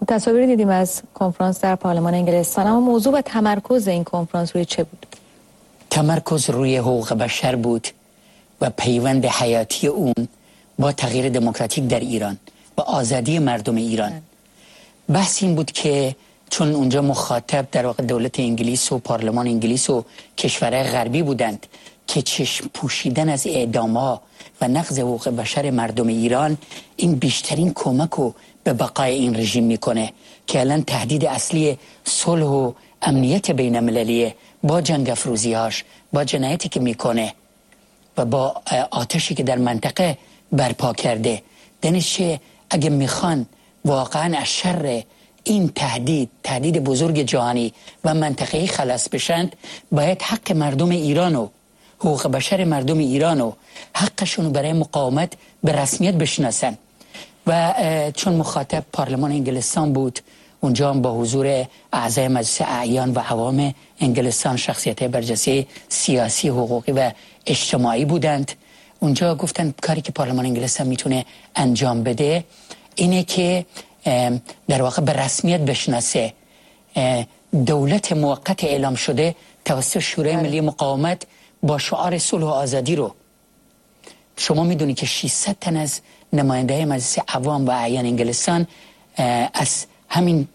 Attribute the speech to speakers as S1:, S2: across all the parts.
S1: تصاویری دیدیم از کنفرانس در پارلمان انگلستان، اما موضوع و تمرکز این کنفرانس روی چه بود؟
S2: تمرکز روی حقوق بشر بود و پیوند حیاتی اون با تغییر دموکراتیک در ایران و آزادی مردم ایران. بحث این بود که چون اونجا مخاطب در واقع دولت انگلیس و پارلمان انگلیس و کشورهای غربی بودند که چشم پوشیدن از اعدام‌ها و نقض حقوق بشر مردم ایران این بیشترین کمک رو به بقای این رژیم میکنه که الان تهدید اصلی صلح و امنیت بین المللیه با جنگ افروزی‌هاش، با جنایتی که میکنه و با آتشی که در منطقه برپا کرده. دانش اگه میخوان واقعا از شر این تهدید بزرگ جهانی و منطقه‌ای خلاص بشند، باید حق مردم ایرانو، حقوق بشر مردم ایرانو، حقشونو برای مقاومت به رسمیت بشناسن. و چون مخاطب پارلمان انگلستان بود، اونجا هم با حضور اعضای مجلس اعیان و عوام انگلستان، شخصیت‌های برجسته سیاسی، حقوقی و اجتماعی بودند. اونجا گفتن کاری که پارلمان انگلستان میتونه انجام بده اینه که در واقع به رسمیت بشناسه دولت موقت اعلام شده توسط شورای ملی مقاومت با شعار صلح و آزادی رو. شما میدونی که 600 تن از نماینده مجلس عوام و اعیان انگلستان از همین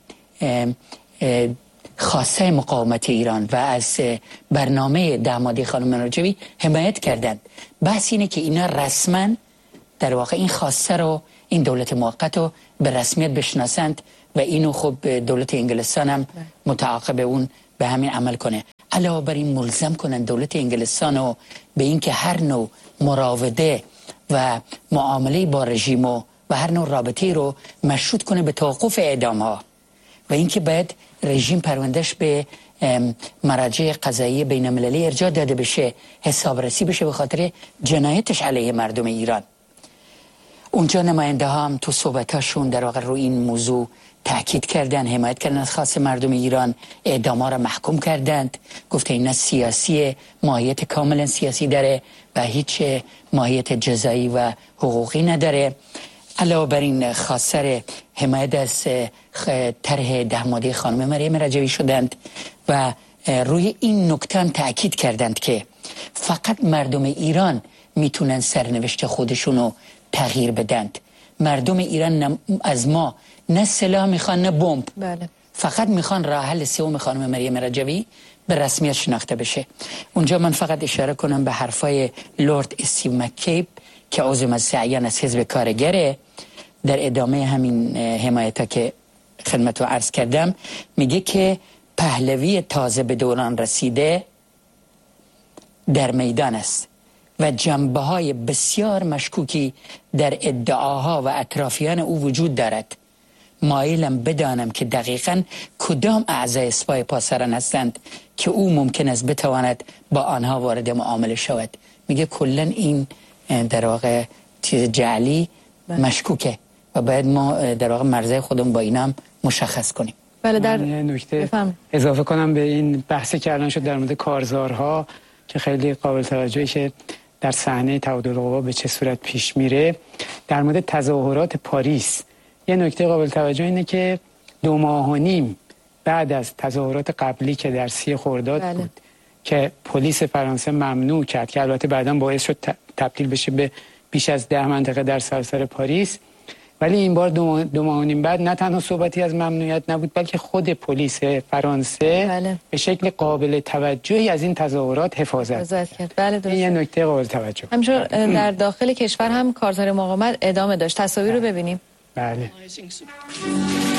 S2: خاصه مقاومت ایران و از برنامه دامادی خانم رجبی حمایت کردند. بحث اینه که اینا رسما در واقع این خاصه رو، این دولت موقت رو به رسمیت بشناسند و اینو خب دولت انگلستان هم متعاقب اون به همین عمل کنه. علاوه بر این ملزم کنن دولت انگلستان رو به اینکه هر نوع مراوده و معامله با رژیم و هر نوع رابطه رو مشروط کنه به توقف اعدام ها و اینکه باید رژیم پروندهش به مراجع قضایی بین المللی ارجاع داده بشه، حسابرسی بشه به خاطر جنایتش علیه مردم ایران. اونجا نماینده ها هم تو صحبتاشون در واقع روی این موضوع تاکید کردن، حمایت کردن از خاص مردم ایران، اعدام ها را محکوم کردند. گفته اینا سیاسی، ماهیت کاملا سیاسی داره و هیچ ماهیت جزایی و حقوقی نداره. علاوه بر این خاصر حمایت از طرح 10 ماده خانم مریم رجبی شدند و روی این نکته هم تاکید کردند که فقط مردم ایران میتونن سرنوشت خودشونو تغییر بدند. مردم ایران از ما نه سلاح میخوان نه بمب.
S1: بله.
S2: فقط میخوان راه حل سوم خانم مریم رجبی به رسمیت شناخته بشه. اونجا من فقط اشاره کنم به حرفای لورد استیو مکیب که عضو مجلس اعیان از حزب کارگره. در ادامه همین حمایت‌ها که خدمتتون عرض کردم، میگه که پهلوی تازه به دوران رسیده در میدان است و جنبه‌های بسیار مشکوکی در ادعاها و اطرافیان او وجود دارد. مایلم بدانم که دقیقاً کدام اعضای اسپای پاسران هستند که او ممکن است بتواند با آنها وارد معامله شود. میگه کلاً این در واقع چیز جعلی مشکوکه و باید ما در واقع مرزهای خودمون با اینا هم مشخص کنیم.
S1: بله. در
S3: نکته اضافه کنم به این بحثی که الان شد در مورد کارزارها که خیلی قابل توجهی که در صحنه تعادل قوا به چه صورت پیش میره. در مورد تظاهرات پاریس یه نکته قابل توجه اینه که 2 ماه و نیم بعد از تظاهرات قبلی که در 30 خرداد بود که پلیس فرانسه ممنوع کرد که البته بعداً باعث شد تبدیل بشه به بیش از 10 منطقه در سراسر پاریس، ولی این بار 2 ماه و نیم بعد نه تنها صحبتی از ممنوعیت نبود بلکه خود پلیس فرانسه به شکل قابل توجهی از این تظاهرات حفاظت کرد.
S1: بله درست.
S3: این یه نکته قابل توجه.
S1: همینطور در داخل کشور هم کارزار مقاومت ادامه داشت. تصاویر رو ببینیم.
S3: بله.